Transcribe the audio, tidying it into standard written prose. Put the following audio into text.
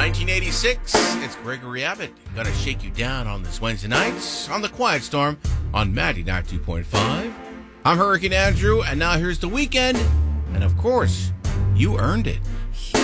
1986, it's Gregory Abbott. Gonna shake you down on this Wednesday night on The Quiet Storm on Maddie 92.5. I'm Hurricane Andrew, and now here's The Weekend. And of course, you earned it.